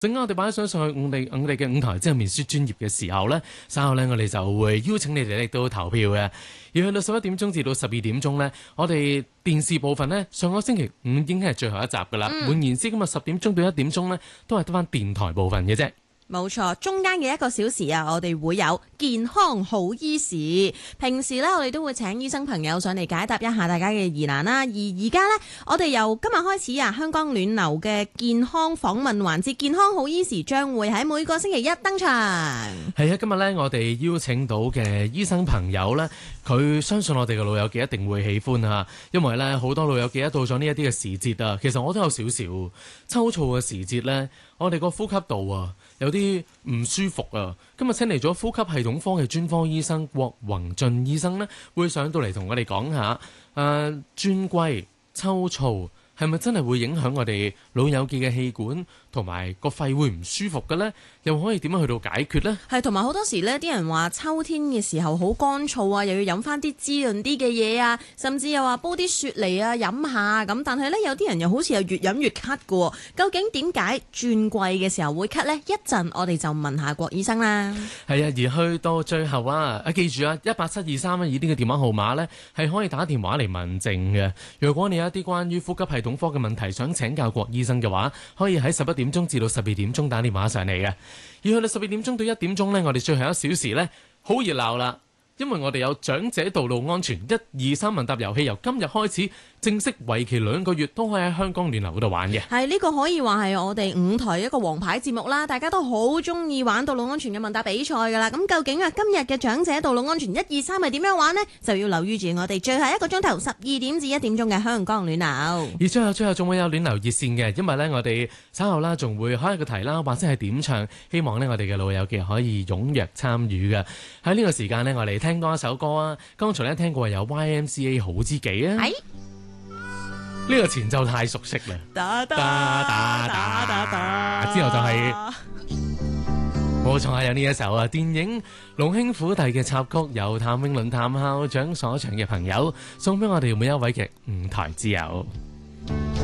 陣間我哋擺上去我哋嘅舞台之後面說專業嘅時候呢，稍後呢我哋就會邀請你哋亦都投票嘅。而去到11點鐘至到12點鐘呢，我哋電視部分呢，上個星期五已經係最後一集噶啦。換言之，今日10點鐘到1點鐘呢，都係得翻電台部分嘅啫。 冇錯，中間嘅1個小時啊，我哋會有健康好醫時。平時呢，我哋都會請醫生朋友上嚟解答一下大家嘅疑難啦。而而家呢，我哋由今日開始啊，香港暖流嘅健康訪問環節，健康好醫時將會喺每個星期一登場。 係啊，今日呢，我哋邀請到嘅醫生朋友呢，佢相信我哋嘅老友記一定會喜歡啊，因為呢，好多老友記一到咗呢一啲嘅時節啊，其實我都有少少抽燥嘅時節呢，我哋個呼吸道啊有啲唔舒服啊！今日請嚟咗呼吸系統科嘅專科醫生郭宏俊醫生呢，會上到嚟同我哋講下轉季抽燥係咪真係會影響我哋老友記嘅氣管同埋個肺會唔舒服嘅呢？又可以點樣去到解決呢？ 係，同埋好多時呢啲人話秋天嘅時候好乾燥啊，又要飲翻啲滋潤啲嘅嘢啊，甚至又話煲啲雪梨啊飲下咁。但係呢，有啲人又好似又越飲越咳嘅。究竟點解轉季嘅時候會咳呢？一陣我哋就問下郭醫生啦。 係啊，而去到最後啊，記住啊，18723呢啲嘅電話號碼呢，係可以打電話嚟問症嘅。如果你有一啲關於呼吸系統科嘅問題想請教郭醫生嘅話，可以喺11點鐘至到12點鐘打電話上嚟嘅。而去到12點鐘到1點鐘呢，我哋最後1小時呢，好熱鬧啦，因為我哋有長者道路安全1、2、3問答遊戲，由今日開始正式為期2個月都可以喺香港暖流嗰度玩嘅。係呢個可以話係我哋5台一個王牌節目啦，大家都好中意玩道路安全嘅問答比賽噶啦。咁究竟啊今日嘅長者道路安全1、2、3係點樣玩呢？就要留意住我哋最後1個鐘頭12點至1點鐘嘅香港暖流。 而最後仲會有暖流熱線嘅，因為呢，我哋稍後啦仲會開一個題啦，或者係點唱，希望呢，我哋嘅老友記可以踴躍參與嘅。喺呢個時間呢，我哋聽多一首歌啊！剛才呢，聽過有 YMCA 好知己啊。呢個前奏太熟悉啦，之後就係冇錯係有呢一首啊，電影《龍兄虎弟》嘅插曲，由譚詠麟譚校長所唱嘅朋友，送俾我哋每一位嘅5台之友。